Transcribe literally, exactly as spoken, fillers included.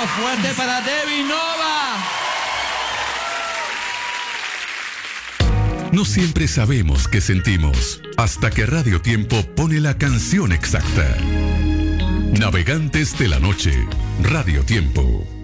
fuerte para Debbie Nova. No siempre sabemos qué sentimos, hasta que Radio Tiempo pone la canción exacta. Navegantes de la Noche, Radio Tiempo.